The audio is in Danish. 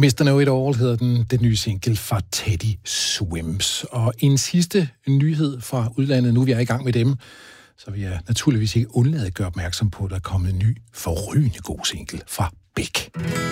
Mr. Know It All hedder den nye single fra Teddy Swims. Og en sidste nyhed fra udlandet, nu vi er i gang med dem, så vil jeg naturligvis ikke undlade at gøre opmærksom på, at der er kommet en ny forrygende god single fra Beck.